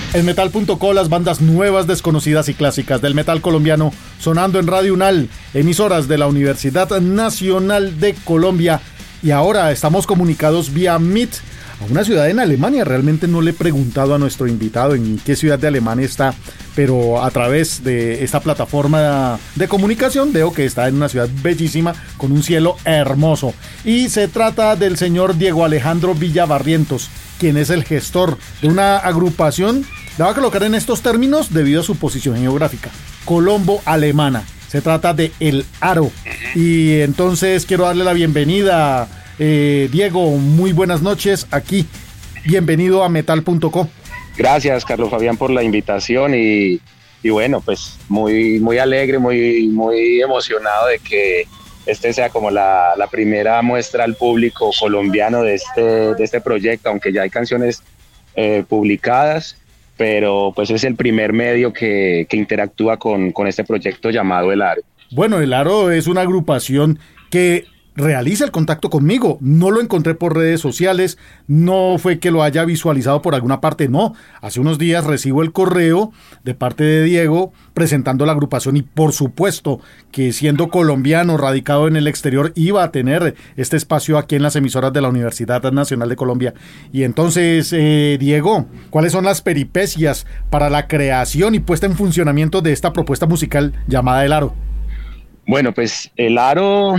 En metal.co, las bandas nuevas, desconocidas y clásicas del metal colombiano sonando en Radio UNAL, emisoras de la Universidad Nacional de Colombia. Y ahora estamos comunicados vía Meet a una ciudad en Alemania. Realmente no le he preguntado a nuestro invitado en qué ciudad de Alemania está, pero a través de esta plataforma de comunicación veo que está en una ciudad bellísima con un cielo hermoso. Y se trata del señor Diego Alejandro Villabarrientos, quien es el gestor de una agrupación, la voy a colocar en estos términos debido a su posición geográfica, colombo-alemana. Se trata de El Aro. Y entonces quiero darle la bienvenida, Diego, muy buenas noches aquí. Bienvenido a metal.co. Gracias, Carlos Fabián, por la invitación y bueno, pues muy alegre, muy emocionado de que este sea como la primera muestra al público colombiano de este proyecto, aunque ya hay canciones publicadas, pero pues es el primer medio que interactúa con este proyecto llamado El Aro. Bueno, El Aro es una agrupación que realiza el contacto conmigo. No lo encontré por redes sociales, no fue que lo haya visualizado por alguna parte, no. Hace unos días recibo el correo de parte de Diego presentando la agrupación y por supuesto que siendo colombiano radicado en el exterior iba a tener este espacio aquí en las emisoras de la Universidad Nacional de Colombia. Y entonces, Diego, ¿cuáles son las peripecias para la creación y puesta en funcionamiento de esta propuesta musical llamada El Aro? Bueno, pues El Aro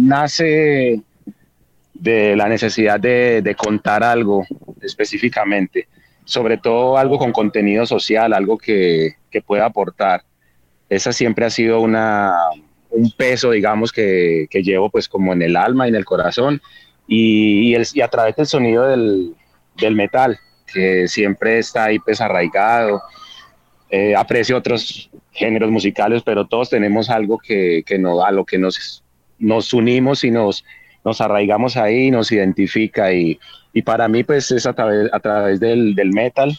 nace de la necesidad de contar algo específicamente, sobre todo algo con contenido social, algo que pueda aportar. Esa siempre ha sido un peso, digamos, que llevo pues como en el alma y en el corazón y a través del sonido del metal, que siempre está ahí pues arraigado. Aprecio otros géneros musicales, pero todos tenemos algo a lo que nos unimos y nos arraigamos ahí, nos identifica y para mí pues es a través del metal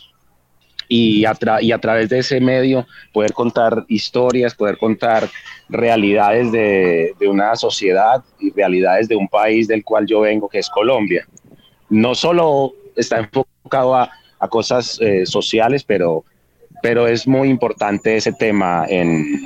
y a través de ese medio poder contar historias, poder contar realidades de una sociedad y realidades de un país del cual yo vengo, que es Colombia. No solo está enfocado a cosas sociales, pero es muy importante ese tema en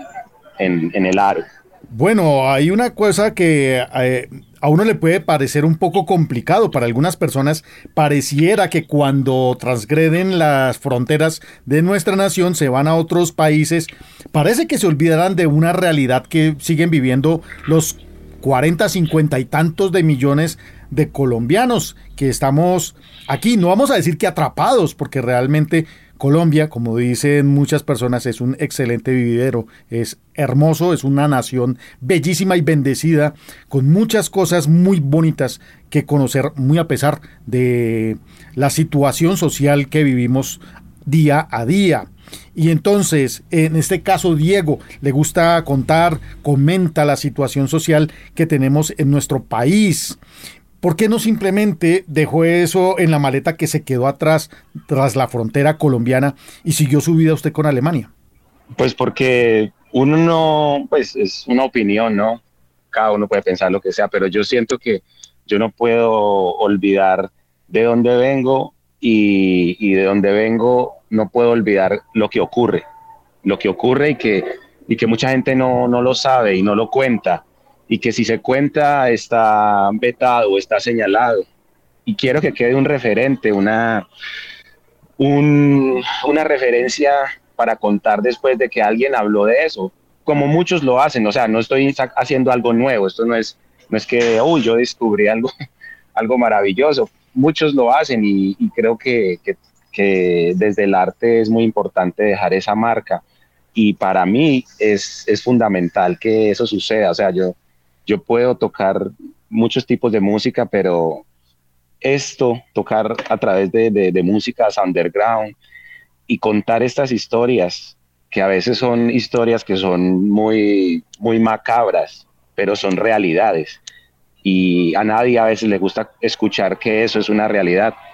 El Aro. Bueno, hay una cosa que a uno le puede parecer un poco complicado. Para algunas personas pareciera que cuando transgreden las fronteras de nuestra nación se van a otros países, parece que se olvidarán de una realidad que siguen viviendo los 40, 50 y tantos de millones de colombianos que estamos aquí. No vamos a decir que atrapados, porque realmente Colombia, como dicen muchas personas, es un excelente vividero, es hermoso, es una nación bellísima y bendecida, con muchas cosas muy bonitas que conocer, muy a pesar de la situación social que vivimos día a día. Y entonces, en este caso, Diego le gusta contar, comenta la situación social que tenemos en nuestro país. ¿Por qué no simplemente dejó eso en la maleta que se quedó atrás, tras la frontera colombiana, y siguió su vida usted con Alemania? Pues porque uno no, pues es una opinión, ¿no? Cada uno puede pensar lo que sea, pero yo siento que yo no puedo olvidar de dónde vengo y de dónde vengo no puedo olvidar lo que ocurre y que mucha gente no lo sabe y no lo cuenta. Y que si se cuenta está vetado o está señalado. Y quiero que quede un referente, una referencia para contar después de que alguien habló de eso, como muchos lo hacen. O sea, no estoy haciendo algo nuevo, esto no es que, yo descubrí algo maravilloso. Muchos lo hacen y creo que desde el arte es muy importante dejar esa marca. Y para mí es fundamental que eso suceda. O sea, yo puedo tocar muchos tipos de música, pero tocar a través de músicas underground y contar estas historias, que a veces son historias que son muy, muy macabras, pero son realidades. Y a nadie a veces le gusta escuchar que eso es una realidad.